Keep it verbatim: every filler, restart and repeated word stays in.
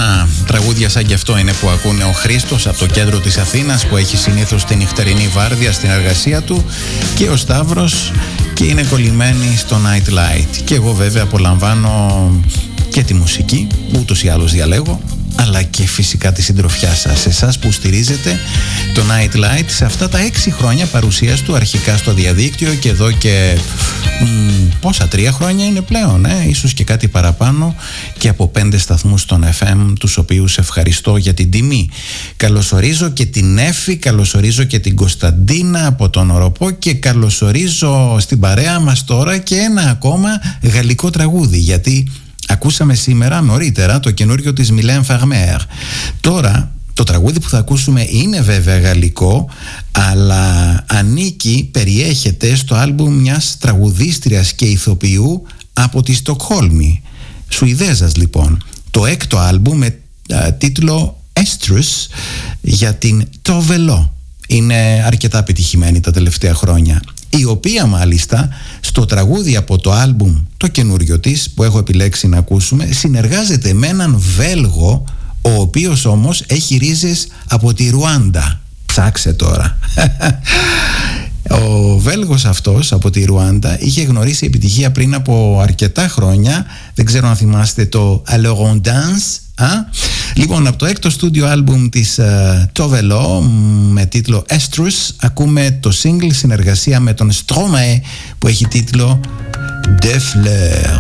Α, τραγούδια σαν κι αυτό είναι που ακούνε ο Χρήστος από το κέντρο της Αθήνας, που έχει συνήθως την νυχτερινή βάρδια στην εργασία του, και ο Σταύρος, και είναι κολλημένοι στο Night Light. Και εγώ βέβαια απολαμβάνω και τη μουσική, ούτως ή άλλως διαλέγω, αλλά και φυσικά τη συντροφιά σας, εσάς που στηρίζετε το Night Light σε αυτά τα έξι χρόνια παρουσίας του, αρχικά στο διαδίκτυο και εδώ και μ, πόσα, τρία χρόνια είναι πλέον, ε? ίσως και κάτι παραπάνω, και από πέντε σταθμούς στον εφ εμ, τους οποίους ευχαριστώ για την τιμή. Καλωσορίζω και την Έφη, καλωσορίζω και την Κωνσταντίνα από τον Οροπό, και καλωσορίζω στην παρέα μας τώρα και ένα ακόμα γαλλικό τραγούδι, γιατί ακούσαμε σήμερα νωρίτερα το καινούριο της Μιλέν Φαρμέρ. Τώρα το τραγούδι που θα ακούσουμε είναι βέβαια γαλλικό, αλλά ανήκει, περιέχεται στο άλμπουμ μιας τραγουδίστριας και ηθοποιού από τη Στοκχόλμη, Σουηδέζας λοιπόν. Το έκτο άλμπουμ με α, τίτλο Estrus για την Τοβελό. Είναι αρκετά επιτυχημένη τα τελευταία χρόνια, η οποία μάλιστα στο τραγούδι από το άλμπουμ το καινούριο της που έχω επιλέξει να ακούσουμε συνεργάζεται με έναν Βέλγο, ο οποίος όμως έχει ρίζες από τη Ρουάντα. Ψάξε τώρα. Ο Βέλγος αυτός από τη Ρουάντα είχε γνωρίσει επιτυχία πριν από αρκετά χρόνια. Δεν ξέρω αν θυμάστε το Alors on dance. Α? Λοιπόν, από το έκτο στούντιο άλμπουμ της Τοβελό uh, με τίτλο Estrus ακούμε το single συνεργασία με τον Stromae που έχει τίτλο De Fleur.